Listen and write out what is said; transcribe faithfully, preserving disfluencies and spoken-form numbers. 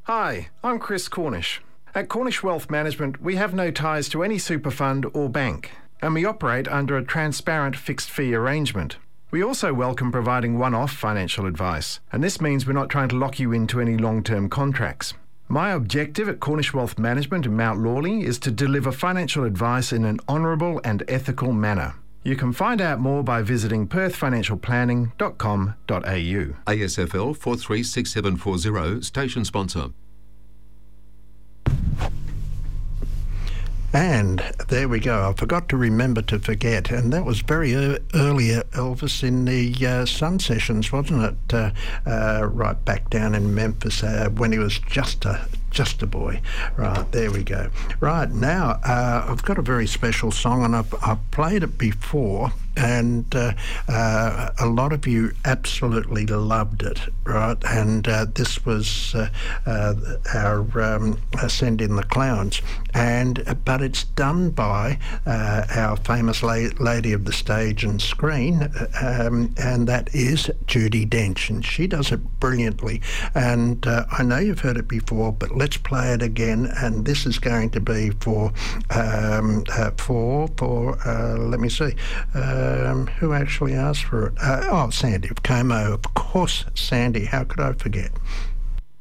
Hi, I'm Chris Cornish. At Cornish Wealth Management, we have no ties to any super fund or bank, and we operate under a transparent fixed fee arrangement. We also welcome providing one-off financial advice, and this means we're not trying to lock you into any long-term contracts. My objective at Cornish Wealth Management in Mount Lawley is to deliver financial advice in an honourable and ethical manner. You can find out more by visiting perth financial planning dot com dot a u. A S F L four three six seven four zero, station sponsor. And there we go. I forgot to remember to forget. And that was very uh, early, Elvis, in the uh, Sun Sessions, wasn't it? Uh, uh, right back down in Memphis uh, when he was just a just a boy. Right, there we go. Right, now uh, I've got a very special song, and I've, I've played it before, and uh, uh, a lot of you absolutely loved it, right? And uh, this was uh, uh, our um, Send in the Clowns, and but it's done by uh, our famous la- lady of the stage and screen, um, and that is Judi Dench, and she does it brilliantly. And uh, I know you've heard it before, but let's play it again. And this is going to be for um, uh, for for uh, let me see. Uh, Um, who actually asked for it? Uh, oh, Sandy of Como. Of course, Sandy. How could I forget?